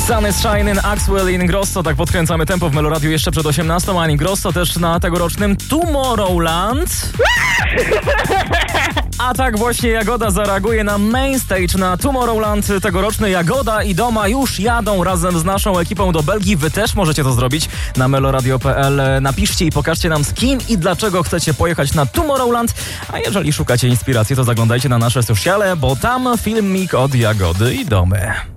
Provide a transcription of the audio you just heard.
Sun is Shining, Axwell i Ingrosso. Tak podkręcamy tempo w Meloradiu jeszcze przed 18, a Ingrosso też na tegorocznym Tomorrowland. A tak właśnie Jagoda zareaguje na main stage na Tomorrowland tegoroczny. Jagoda i Doma już jadą razem z naszą ekipą do Belgii. Wy też możecie to zrobić na meloradio.pl. Napiszcie i pokażcie nam, z kim i dlaczego chcecie pojechać na Tomorrowland. A jeżeli szukacie inspiracji, to zaglądajcie na nasze sociale, bo tam filmik od Jagody i Domy.